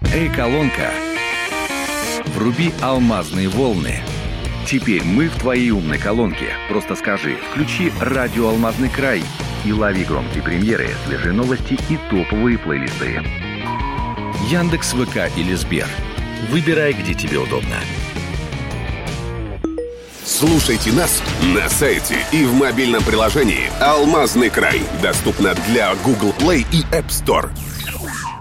Эй-колонка. Вруби алмазные волны. Теперь мы в твоей умной колонке. Просто скажи: включи радио «Алмазный край» и лови громкие премьеры, свежие новости и топовые плейлисты. Яндекс, ВК или Сбер. Выбирай, где тебе удобно. Слушайте нас на сайте и в мобильном приложении «Алмазный край». Доступно для Google Play и App Store.